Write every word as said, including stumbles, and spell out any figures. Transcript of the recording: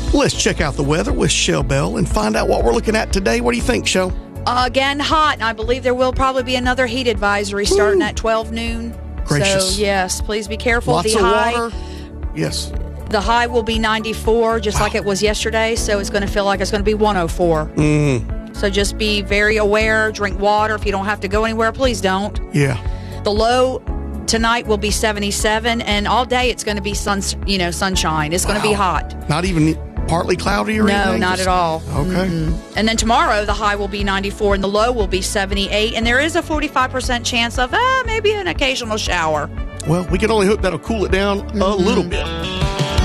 Let's check out the weather with Shell Bell and find out what we're looking at today. What do you think, Shell? Uh, again, hot, and I believe there will probably be another heat advisory starting Ooh. at twelve noon. Gracious. So, yes, please be careful. Lots the of high, water. Yes. The high will be ninety-four, just wow. like it was yesterday, so it's going to feel like it's going to be one oh four. Mm. So just be very aware. Drink water. If you don't have to go anywhere, please don't. Yeah. The low tonight will be seventy-seven, and all day it's going to be sun, you know, sunshine. It's wow. going to be hot. Not even partly cloudy or no, anything? No, not Just, at all. Okay. Mm-hmm. And then tomorrow, the high will be ninety-four, and the low will be seventy-eight, and there is a forty-five percent chance of uh, maybe an occasional shower. Well, we can only hope that'll cool it down mm-hmm. a little bit.